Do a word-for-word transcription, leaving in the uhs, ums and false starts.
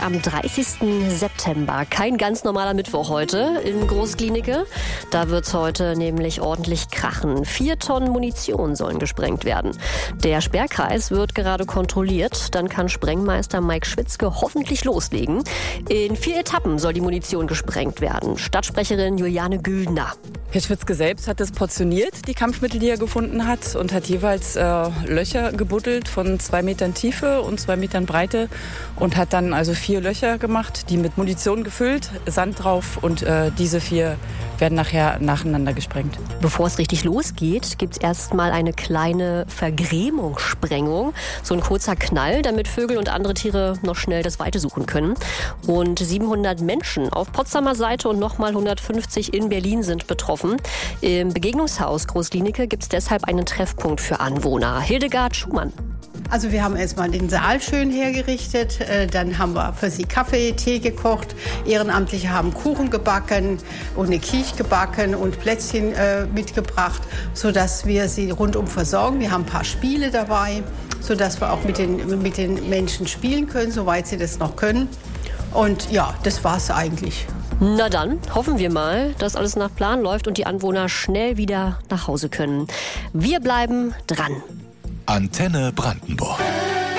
Am dreißigsten September, kein ganz normaler Mittwoch heute in Großklinike. Da wird es heute nämlich ordentlich krachen. Vier Tonnen Munition sollen gesprengt werden. Der Sperrkreis wird gerade kontrolliert. Dann kann Sprengmeister Mike Schwitzke hoffentlich loslegen. In vier Etappen soll die Munition gesprengt werden. Stadtsprecherin Juliane Güldner. Herr Schwitzke selbst hat es portioniert, die Kampfmittel, die er gefunden hat, und hat jeweils äh, Löcher gebuddelt von zwei Metern Tiefe und zwei Metern Breite und hat dann also vier Löcher gemacht, die mit Munition gefüllt, Sand drauf, und äh, diese vier werden nachher nacheinander gesprengt. Bevor es richtig losgeht, gibt es erstmal eine kleine Vergrämungssprengung. So ein kurzer Knall, damit Vögel und andere Tiere noch schnell das Weite suchen können. Rund siebenhundert Menschen auf Potsdamer Seite und nochmal hundertfünfzig in Berlin sind betroffen. Im Begegnungshaus Großklinike gibt es deshalb einen Treffpunkt für Anwohner. Hildegard Schumann. Also wir haben erstmal den Saal schön hergerichtet, dann haben wir für sie Kaffee, Tee gekocht, Ehrenamtliche haben Kuchen gebacken und eine Quiche gebacken und Plätzchen äh, mitgebracht, sodass wir sie rundum versorgen. Wir haben ein paar Spiele dabei, sodass wir auch mit den, mit den Menschen spielen können, soweit sie das noch können. Und ja, das war's eigentlich. Na dann, hoffen wir mal, dass alles nach Plan läuft und die Anwohner schnell wieder nach Hause können. Wir bleiben dran. Antenne Brandenburg.